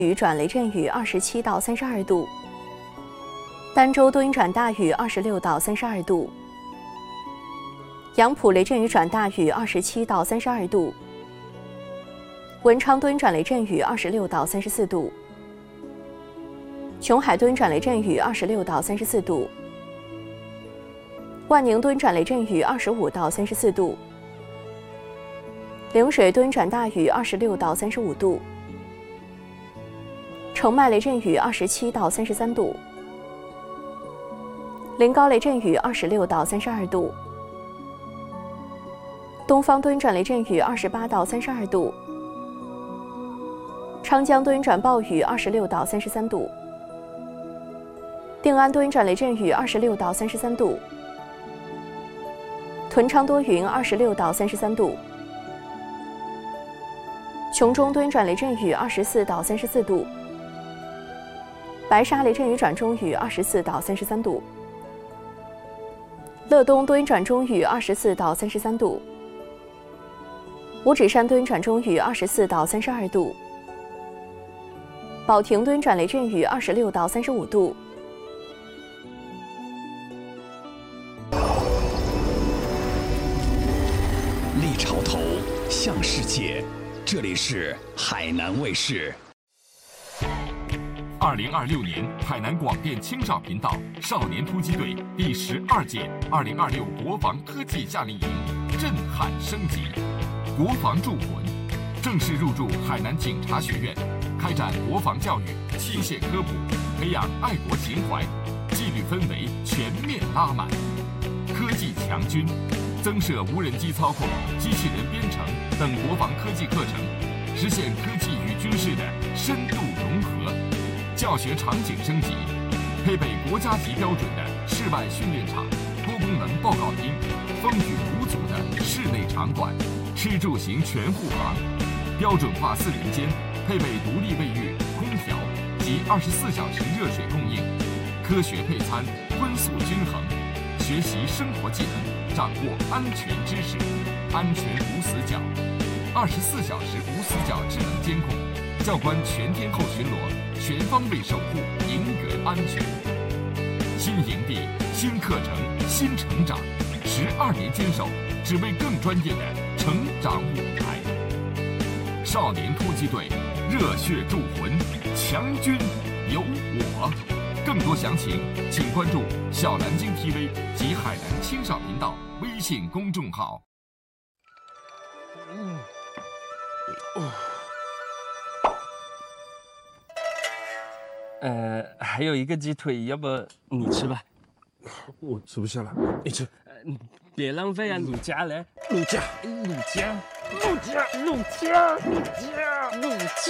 雨转雷阵雨27到32度，儋州多云转大雨26到32度，杨浦雷阵雨转大雨27到32度，文昌多云转雷阵雨26到34度，琼海多云转雷阵雨26到34度，万宁多云转雷阵雨25到34度，陵水多云转大雨26到35度，澄迈雷阵雨27到33度，临高雷阵雨26到32度，东方多云转雷阵雨28到32度，昌江多云转暴雨26到33度，定安多云转雷阵雨26到33度，屯昌多云26到33度，琼中多云转雷阵雨24到34度，白沙雷阵雨转中雨24到33度，乐东多云转中雨24到33度，五指山多云转中雨24到32度，保亭多云转雷阵雨26到35度。 立潮头，向世界，这里是海南卫视。 2026年海南广电青少频道少年突击队第12届2026国防科技夏令营震撼升级，国防铸魂，正式入驻海南警察学院，开展国防教育、器械科普，培养爱国情怀，纪律氛围全面拉满。科技强军，增设无人机操控、机器人编程等国防科技课程，实现科技与军事的深度融合。教学场景升级，配备国家级标准的室外训练场、多功能报告厅，风雨无阻的室内场馆，吃住行全护航，标准化4人间，配备独立卫浴、空调及24小时热水供应，科学配餐，荤素均衡，学习生活技能，掌握安全知识，安全无死角，24小时无死角智能监控，教官全天候巡逻，全方位守护营员安全。新营地、新课程、新成长，12年坚守，只为更专业的成长舞台。少年突击队，热血铸魂，强军有我。更多详情，请关注小南京 TV 及海南青少频道微信公众号。 还有一个鸡腿，要不你吃吧？ 我吃不下了，你吃。 别浪费啊！你夹来， 你夹， 你夹， 你夹， 你夹，你夹，你夹。